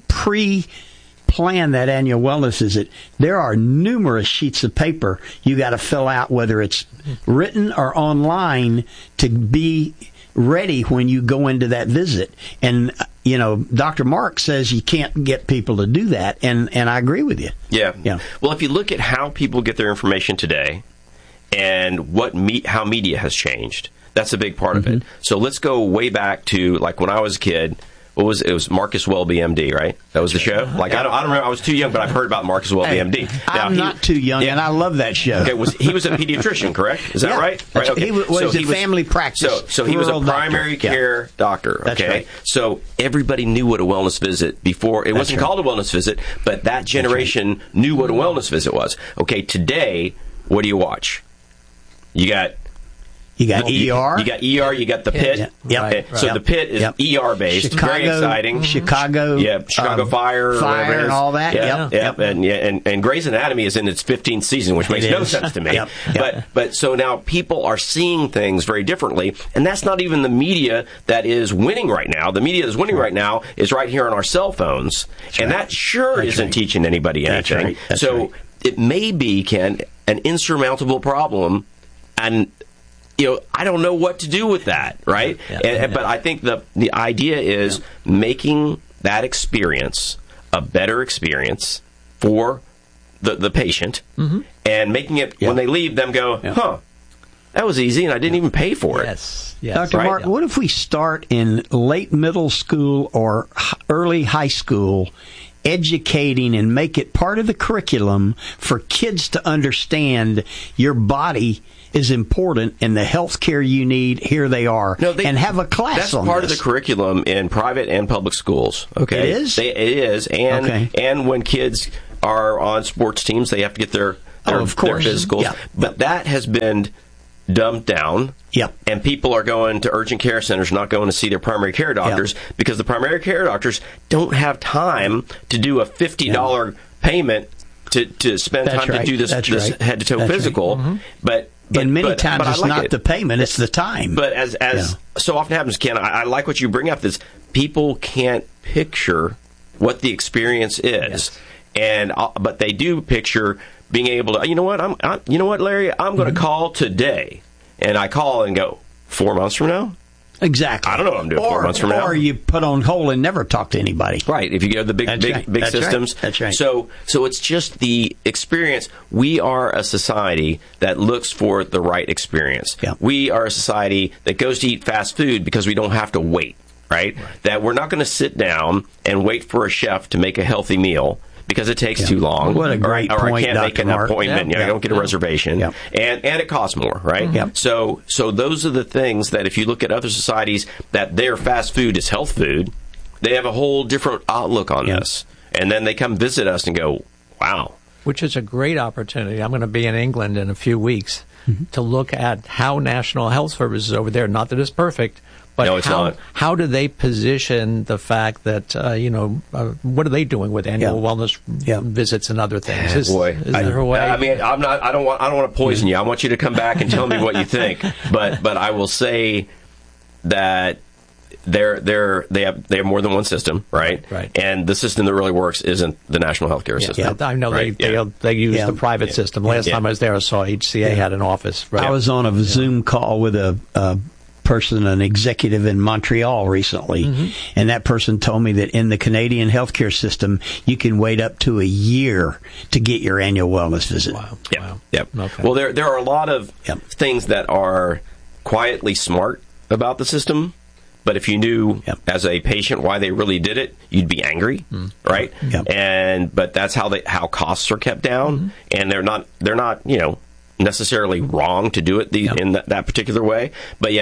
pre-plan that annual wellness visit, there are numerous sheets of paper you got to fill out, whether it's written or online, to be ready when you go into that visit. And Dr. Mark says you can't get people to do that, and I agree with you.
Yeah. Well, if you look at how people get their information today and how media has changed, that's a big part of it. So let's go way back to like when I was a kid. It was Marcus Welby, MD, right? That was the show. Like I don't remember. I was too young, but I've heard about Marcus Welby, MD.
I'm not too young, and I love that show.
Okay, he was a pediatrician, correct? Is that right? Right.
Okay. He was a family practice.
So he was a primary care doctor. Okay.
That's right.
So everybody knew what a wellness visit before. It wasn't called a wellness visit, but that generation knew what a wellness visit was. Okay. Today, what do you watch? You got
You got ER.
You got ER. You got the pit.
Right.
So the pit is ER based. Very exciting.
Chicago.
Chicago Fire
and all that.
And Grey's Anatomy is in its 15th season, which makes no sense to me. But so now people are seeing things very differently, and that's not even the media that is winning right now. The media that's winning right now is right here on our cell phones, and that isn't teaching anybody anything. It may be, Ken, an insurmountable problem, and I don't know what to do with that, right? But I think the idea is making that experience a better experience for the patient, and making it, when they leave, them go, that was easy, and I didn't even pay for it.
Yes.
Dr. Mark, what if we start in late middle school or early high school educating and make it part of the curriculum for kids to understand your body is important and the health care you need, here they are, and have a class on
this. That's part of the curriculum in private and public schools. Okay,
it is?
It is, and when kids are on sports teams, they have to get their physicals. Yeah. But that has been dumbed down.
Yep.
And people are going to urgent care centers, not going to see their primary care doctors, because the primary care doctors don't have time to do a $50 payment to spend time to do this head-to-toe physical.
Right.
But
many times it's not the payment, it's the time.
But as so often happens, Ken, I like what you bring up, is people can't picture what the experience is. But they do picture being able to, you know what, Larry, I'm going to call today. And I call and go, 4 months from now?
Exactly.
I don't know what I'm doing 4 months from now.
Or you put on hold and never talk to anybody.
Right. If you go to the big systems.
Right. That's right.
So it's just the experience. We are a society that looks for the right experience.
Yeah.
We are a society that goes to eat fast food because we don't have to wait. Right? That we're not going to sit down and wait for a chef to make a healthy meal because it takes too long.
What a great point,
or I can't
Dr.
make an
Mark.
appointment. I don't get a reservation. And it costs more, right? So those are the things that if you look at other societies that their fast food is health food, they have a whole different outlook on this. And then they come visit us and go, wow.
Which is a great opportunity. I'm going to be in England in a few weeks to look at how National Health Services over there, not that it's perfect, but
no, it's not.
How do they position the fact that, what are they doing with annual wellness visits and other things? Is there a way?
I mean, I don't want to poison you. I want you to come back and tell me what you think. But I will say that they have more than one system, right?
Right.
And the system that really works isn't the national healthcare system.
I know they use the private system. Last time I was there, I saw HCA had an office. Right.
I was on a Zoom call with a person, an executive in Montreal recently, and that person told me that in the Canadian healthcare system, you can wait up to a year to get your annual wellness visit.
Wow.
Okay. Well, there are a lot of things that are quietly smart about the system. But if you knew as a patient why they really did it, you'd be angry, right? But that's how costs are kept down, and they're not necessarily wrong to do it in that particular way. But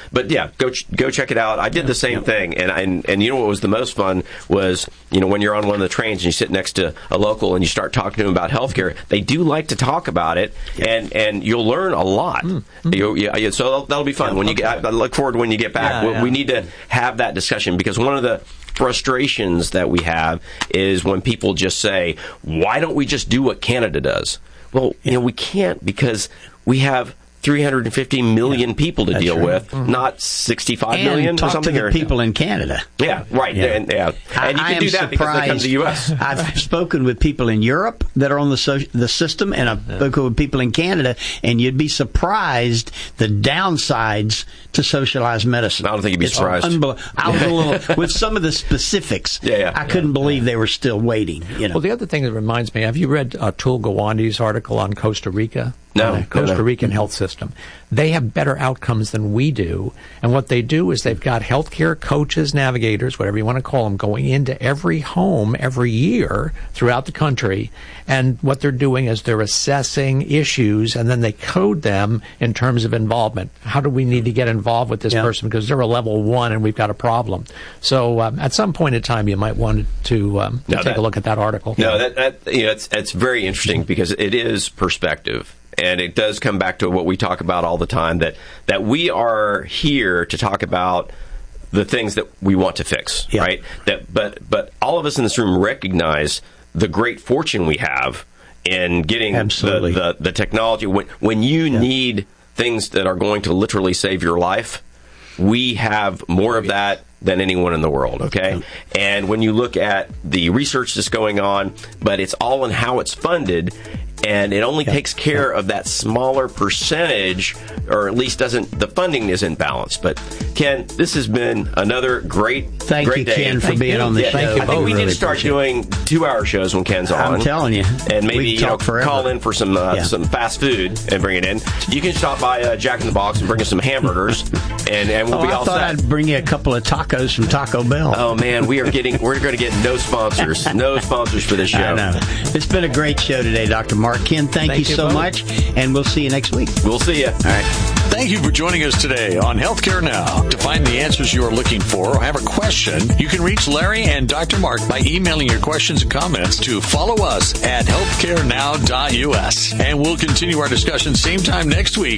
go check it out. I did the same thing, and you know what was the most fun was when you're on one of the trains and you sit next to a local and you start talking to them about healthcare. They do like to talk about it, and you'll learn a lot. So that'll be fun when you get. I look forward to when you get back. We need to have that discussion, because one of the frustrations that we have is when people just say, "Why don't we just do what Canada does?" Well, we can't, because we have 350 million people to deal with, not 65 million
talk
or something.
To the people in Canada.
Yeah, right. And you can do that because they come to the U.S.
I've spoken with people in Europe that are on the system, and I've spoken with people in Canada, and you'd be surprised the downsides to socialized medicine.
I don't think you'd be surprised.
I was a little, with some of the specifics, I couldn't believe they were still waiting.
Well, the other thing that reminds me, have you read Atul Gawande's article on Costa Rica?
No.
Costa Rican health system. They have better outcomes than we do. And what they do is they've got healthcare coaches, navigators, whatever you want to call them, going into every home every year throughout the country. And what they're doing is they're assessing issues, and then they code them in terms of involvement. How do we need to get involved with this person? Because they're a level 1 and we've got a problem. So at some point in time, you might want to take a look at that article.
No, it's very interesting, because it is perspective. and it does come back to what we talk about all the time, that we are here to talk about the things that we want to fix, right? But all of us in this room recognize the great fortune we have in getting the technology. When you need things that are going to literally save your life, we have more of that than anyone in the world, okay? And when you look at the research that's going on, but it's all in how it's funded, and it only takes care of that smaller percentage, or at least the funding isn't balanced. But Ken, this has been another great day.
Thank you, Ken, for being on the show.
I think we need to start doing 2-hour shows when Ken's on.
I'm telling you.
And maybe call in for some fast food and bring it in. You can stop by Jack in the Box and bring us some hamburgers, and we'll be all set.
I thought I'd bring you a couple of tacos from Taco Bell.
Oh man, we're going to get no sponsors for this show.
I know. It's been a great show today, Dr. Mark. Ken, thank you so much, and we'll see you next week.
We'll see you. All right.
Thank you for joining us today on Healthcare Now. To find the answers you are looking for or have a question, you can reach Larry and Dr. Mark by emailing your questions and comments to follow us at healthcarenow.us. And we'll continue our discussion same time next week